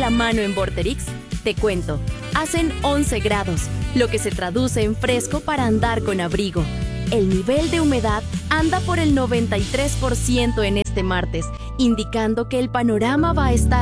la mano en Vorterix? Te cuento, hacen 11 grados, lo que se traduce en fresco para andar con abrigo. El nivel de humedad anda por el 93% en este martes, indicando que el panorama va a estar